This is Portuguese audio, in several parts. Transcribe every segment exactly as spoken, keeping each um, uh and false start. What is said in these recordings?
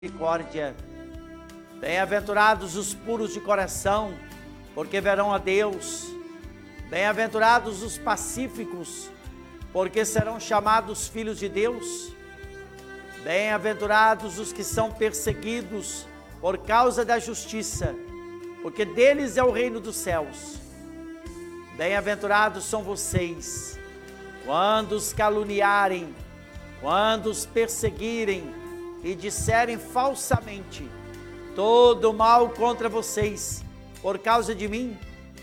misericórdia. Bem-aventurados os puros de coração, porque verão a Deus. Bem-aventurados os pacíficos, porque serão chamados filhos de Deus. Bem-aventurados os que são perseguidos por causa da justiça, porque deles é o reino dos céus. Bem-aventurados são vocês, quando os caluniarem, quando os perseguirem e disserem falsamente todo mal contra vocês, por causa de mim,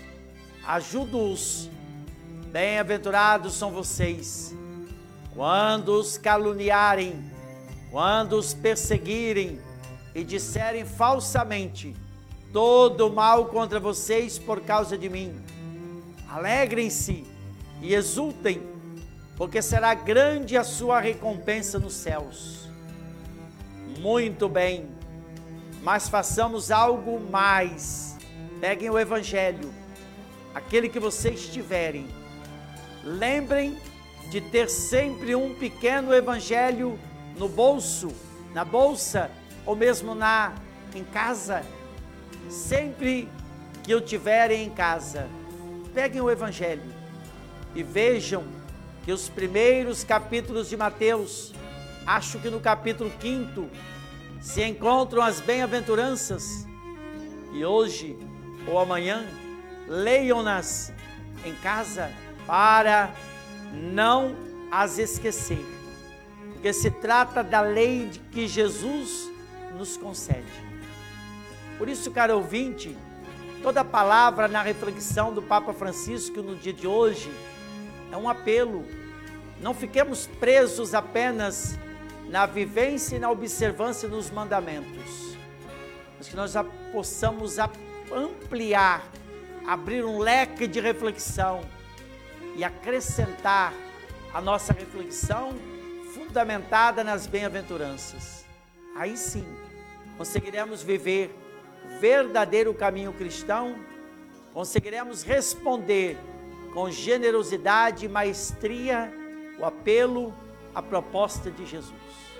ajudo-os. Bem-aventurados são vocês, quando os caluniarem, quando os perseguirem e disserem falsamente todo mal contra vocês por causa de mim. Alegrem-se e exultem, porque será grande a sua recompensa nos céus. Muito bem, mas façamos algo mais. Peguem o Evangelho, aquele que vocês tiverem. Lembrem de ter sempre um pequeno Evangelho no bolso, na bolsa, ou mesmo na, em casa. Sempre que o tiverem em casa, peguem o Evangelho e vejam que os primeiros capítulos de Mateus, acho que no capítulo quinto, se encontram as bem-aventuranças. E hoje ou amanhã, leiam-nas em casa para não as esquecer, porque se trata da lei que Jesus nos concede. Por isso, caro ouvinte, toda palavra na reflexão do Papa Francisco no dia de hoje é um apelo. Não fiquemos presos apenas na vivência e na observância dos mandamentos, mas que nós já possamos ampliar, abrir um leque de reflexão e acrescentar a nossa reflexão fundamentada nas bem-aventuranças. Aí sim, conseguiremos viver o verdadeiro caminho cristão, conseguiremos responder com generosidade e maestria o apelo, a proposta de Jesus.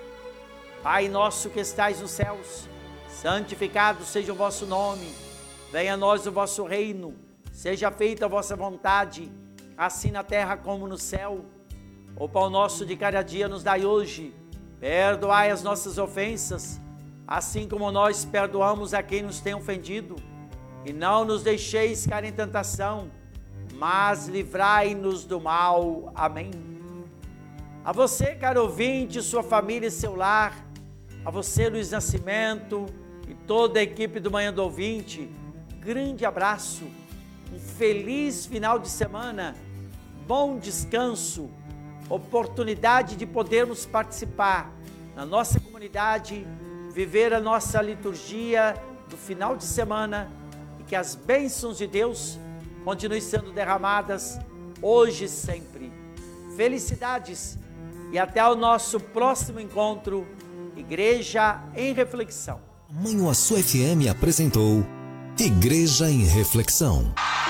Pai nosso que estais nos céus, santificado seja o vosso nome, venha a nós o vosso reino, seja feita a vossa vontade, assim na terra como no céu. O pão nosso de cada dia nos dai hoje, perdoai as nossas ofensas, assim como nós perdoamos a quem nos tem ofendido, e não nos deixeis cair em tentação, mas livrai-nos do mal. Amém. A você, caro ouvinte, sua família e seu lar, a você, Luiz Nascimento, e toda a equipe do Manhã do Ouvinte, grande abraço, um feliz final de semana, bom descanso, oportunidade de podermos participar na nossa comunidade, viver a nossa liturgia do final de semana e que as bênçãos de Deus continuem sendo derramadas hoje e sempre. Felicidades! E até o nosso próximo encontro, Igreja em Reflexão. Manhuaçu F M apresentou Igreja em Reflexão.